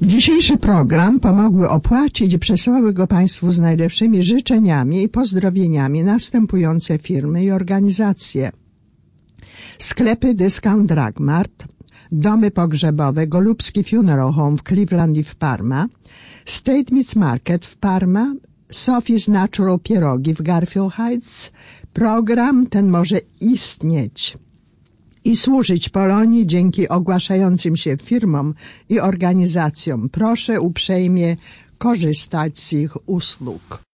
Dzisiejszy program pomogły opłacić i przesłały go Państwu z najlepszymi życzeniami i pozdrowieniami następujące firmy i organizacje: sklepy Discount Drug Mart, domy pogrzebowe Golubski Funeral Home w Cleveland i w Parma, State Meats Market w Parma, Sophie's Natural Pierogi w Garfield Heights. Program ten może istnieć i służyć Polonii dzięki ogłaszającym się firmom i organizacjom. Proszę uprzejmie korzystać z ich usług.